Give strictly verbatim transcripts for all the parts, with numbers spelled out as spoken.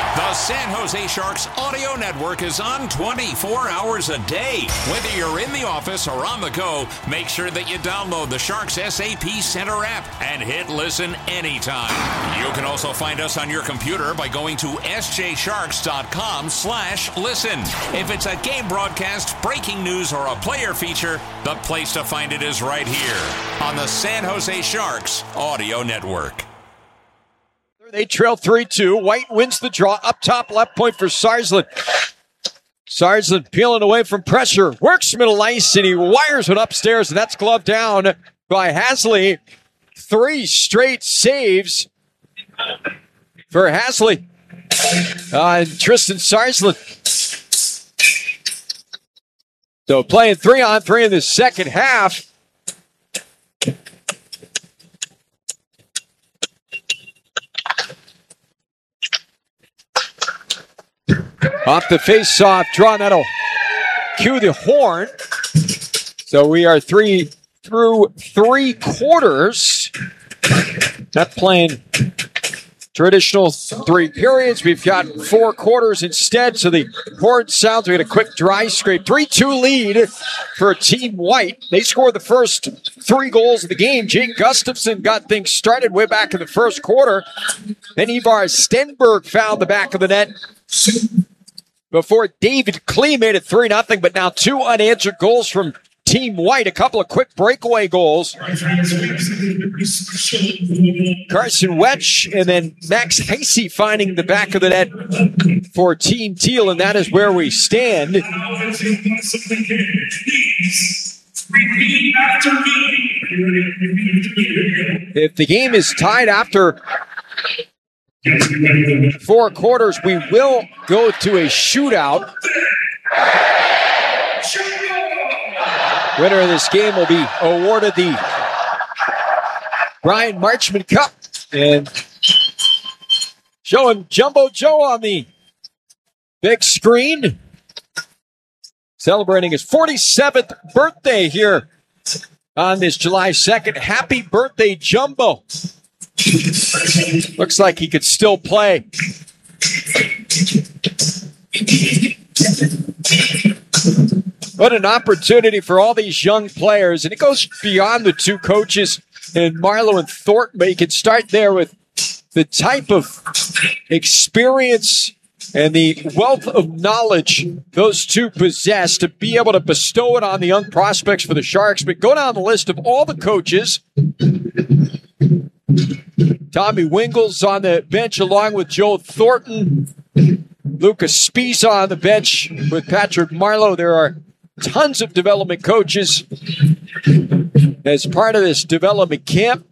The San Jose Sharks audio network is on twenty-four hours a day. Whether you're in the office or on the go, make sure that you download the Sharks S A P Center app and hit listen anytime. You can also find us on your computer by going to sjsharks.com slash listen. If it's a game broadcast, breaking news, or a player feature, the place to find it is right here on the San Jose Sharks audio network. They trail three two. White wins the draw. Up top, left point for Sarsland. Sarsland peeling away from pressure. Works middle ice, and he wires it upstairs, and that's gloved down by Hasley. Three straight saves for Hasley. Uh, and Tristan Sarsland. So playing three on three in the second half. Off the face-off draw, that'll cue the horn. So we are three through three quarters. Not playing traditional three periods. We've got four quarters instead. So the horn sounds. We got a quick dry scrape. three two lead for Team White. They scored the first three goals of the game. Jake Gustafson got things started way back in the first quarter. Then Ivar Stenberg found the back of the net before David Klee made it three nothing, but now two unanswered goals from Team White. A couple of quick breakaway goals. Carson Wetch and then Max Heisey finding the back of the net for Team Teal, and that is where we stand. If the game is tied after four quarters, we will go to a shootout. Winner of this game will be awarded the Brian Marchman Cup. And showing Jumbo Joe on the big screen. Celebrating his forty-seventh birthday here on this July second. Happy birthday, Jumbo. Looks like he could still play. What an opportunity for all these young players. And it goes beyond the two coaches in Marleau and Thornton, but you can start there with the type of experience and the wealth of knowledge those two possess to be able to bestow it on the young prospects for the Sharks. But go down the list of all the coaches. Tommy Wingles on the bench along with Joe Thornton. Lucas Spies on the bench with Patrick Marleau. There are tons of development coaches as part of this development camp.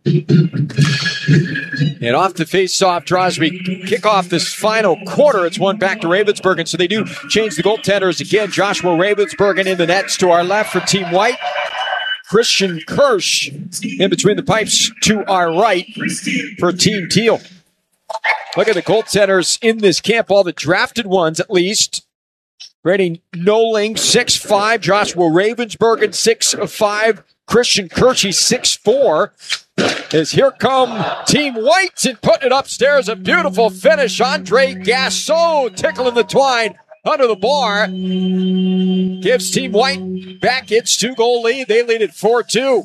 And off the face-off draw as we kick off this final quarter. It's one back to Ravensburg, and so they do change the goaltenders again. Joshua Ravensburg in the nets to our left for Team White. Christian Kirsch in between the pipes to our right for Team Teal. Look at the goaltenders in this camp, all the drafted ones at least. Brady Noling, six five. Joshua Ravensburg, six five. Christian Kirsch, six four. As here come Team White and putting it upstairs. A beautiful finish. Andre Gasso tickling the twine under the bar. Gives Team White back its two-goal lead. They lead at four two.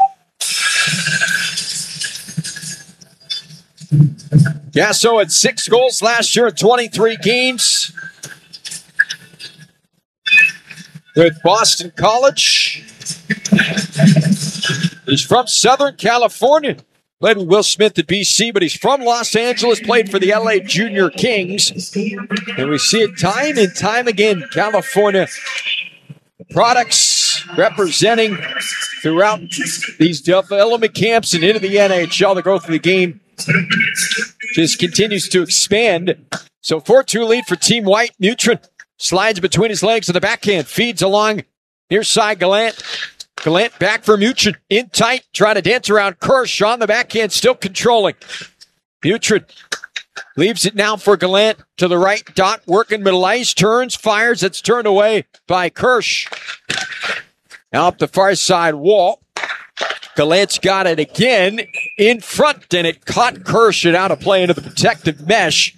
Gasso had six goals last year in twenty-three games with Boston College. He's from Southern California. Played with Will Smith at B C, but he's from Los Angeles, played for the L A Junior Kings. And we see it time and time again. California products representing throughout these development camps and into the N H L. The growth of the game just continues to expand. So four two lead for Team White. Neutron slides between his legs on the backhand, feeds along near side Gallant. Gallant back for Mutrin. In tight, trying to dance around Kirsch on the backhand, still controlling. Mutrin leaves it now for Gallant to the right. Dot working middle ice, turns, fires. It's turned away by Kirsch. Now up the far side wall. Gallant's got it again in front, and it caught Kirsch and out of play into the protective mesh.